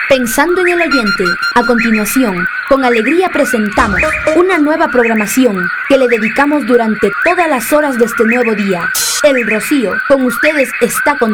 Pensando en el oyente, a continuación, con alegría presentamos una nueva programación que le dedicamos durante todas las horas de este nuevo día. El Rocío, con ustedes está con